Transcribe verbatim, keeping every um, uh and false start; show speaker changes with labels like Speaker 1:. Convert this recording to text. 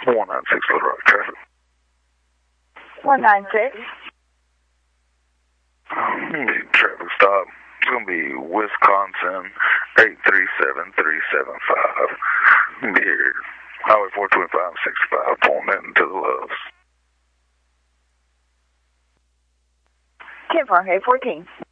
Speaker 1: one nine six Little Rock traffic.
Speaker 2: one nine six.
Speaker 1: Traffic stop. It's going to be Wisconsin eight three seven three seven five. Be here. Highway four twenty-five sixty-five pulling into the Loves.
Speaker 2: ten four, eight fourteen.